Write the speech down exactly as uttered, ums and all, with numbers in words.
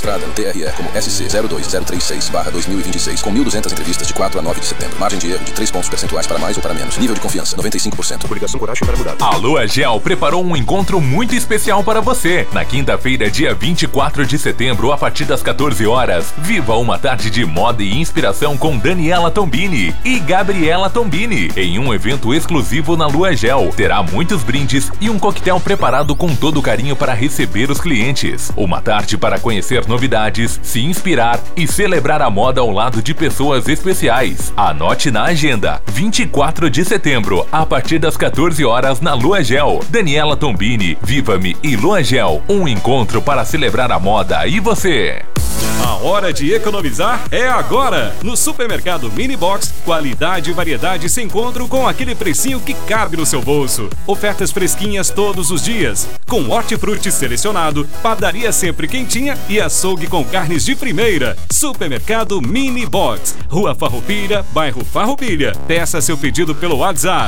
registrada no T R E como S C zero dois zero três seis barra dois mil e vinte e seis, com mil e duzentas entrevistas de quatro a nove de setembro. Margem de erro de três pontos percentuais para mais ou para menos. Nível de confiança, noventa e cinco por cento. Publicação Coragem para mudar. A Lua Gel preparou um encontro muito especial para você. Na quinta-feira, dia vinte e quatro de setembro, a partir das quatorze horas, viva uma tarde de moda e inspiração com Daniela Tombini e Gabriela Tombini, em um evento exclusivo na Lua Gel. Terá muitos brindes e um coquetel preparado com todo carinho para receber os clientes. Uma tarde para conhecer novidades, se inspirar e celebrar a moda ao lado de pessoas especiais. Anote na agenda, vinte e quatro de setembro, a partir das quatorze horas na Lua Gel. Daniela Tombini, Viva-me e Lua Gel, um encontro para celebrar a moda e você. A hora de economizar é agora! No Supermercado Mini Box, qualidade e variedade se encontram com aquele precinho que cabe no seu bolso. Ofertas fresquinhas todos os dias, com hortifruti selecionado, padaria sempre quentinha e açougue com carnes de primeira. Supermercado Mini Box, Rua Farroupilha, bairro Farroupilha. Peça seu pedido pelo WhatsApp